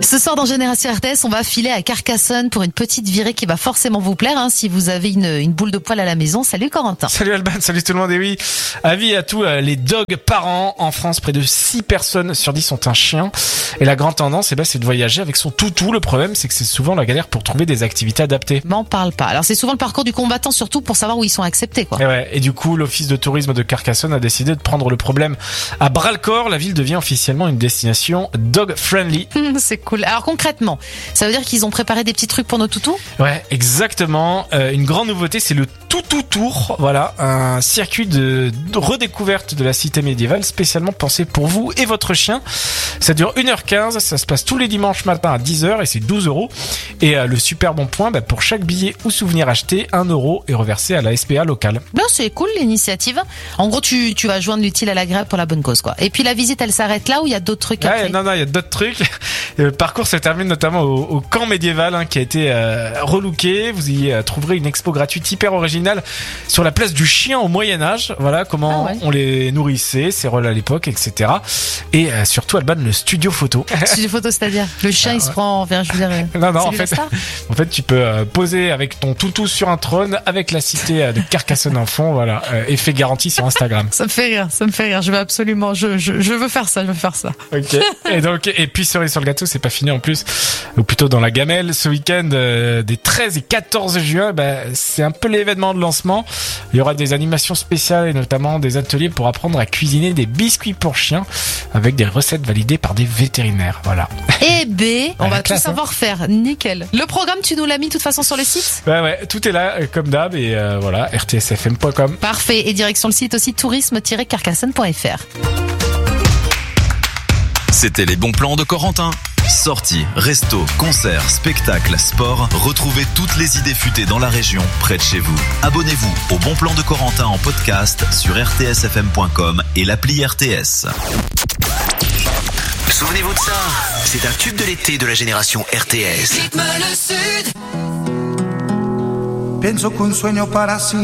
Ce soir dans Génération RTS, on va filer à Carcassonne pour une petite virée qui va forcément vous plaire si vous avez une boule de poil à la maison. Salut Corentin. Salut Alban, salut tout le monde. Et oui, avis à tous les dogs parents en France, près de 6 personnes sur 10 ont un chien. Et la grande tendance, c'est de voyager avec son toutou. Le problème, c'est que c'est souvent la galère pour trouver des activités adaptées. M'en parle pas. Alors c'est souvent le parcours du combattant, surtout pour savoir où ils sont acceptés, quoi. Et du coup, l'office de tourisme de Carcassonne a décidé de prendre le problème à bras le corps. La ville devient officiellement une destination dog friendly. C'est cool. Alors concrètement, ça veut dire qu'ils ont préparé des petits trucs pour nos toutous ? Ouais, exactement. Une grande nouveauté, c'est le Toutou Tour. Voilà, un circuit de redécouverte de la cité médiévale spécialement pensé pour vous et votre chien. Ça dure 1h15, ça se passe tous les dimanches matin à 10h et c'est 12€. Et le super bon point, pour chaque billet ou souvenir acheté, 1€ est reversé à la SPA locale. Ben c'est cool l'initiative. En gros, tu vas joindre l'utile à l'agréable pour la bonne cause, quoi. Et puis la visite, elle s'arrête là ou il y a d'autres trucs après ? Non, il y a d'autres trucs. Le parcours se termine notamment au camp médiéval qui a été relooké. Vous y trouverez une expo gratuite hyper originale sur la place du chien au Moyen-Âge. Voilà comment on les nourrissait, ses rôles à l'époque, etc. Et surtout, Alban, le studio photo. Studio photo, c'est-à-dire le chien, il se prend vers, je veux dire. Non, en fait, tu peux poser avec ton toutou sur un trône avec la cité de Carcassonne en fond. Voilà, effet garanti sur Instagram. Ça me fait rire. Je veux absolument, je veux faire ça. Ok. Et puis cerise sur le gâteau, c'est pas fini en plus, ou plutôt dans la gamelle, ce week-end des 13 et 14 juin, c'est un peu l'événement de lancement. Il y aura des animations spéciales et notamment des ateliers pour apprendre à cuisiner des biscuits pour chiens avec des recettes validées par des vétérinaires. Voilà. Et on va tout savoir faire. Nickel. Le programme, tu nous l'as mis de toute façon sur le site ? Ouais, tout est là comme d'hab et voilà, rtsfm.com. Parfait. Et direction le site aussi tourisme-carcassonne.fr. C'était les bons plans de Corentin. Sorties, restos, concerts, spectacles, sport, retrouvez toutes les idées futées dans la région, près de chez vous. Abonnez-vous au Bon Plan de Corentin en podcast sur rtsfm.com et l'appli RTS. Souvenez-vous de ça, c'est un tube de l'été de la génération RTS. Rythme le Sud. Pienso qu'un sueño para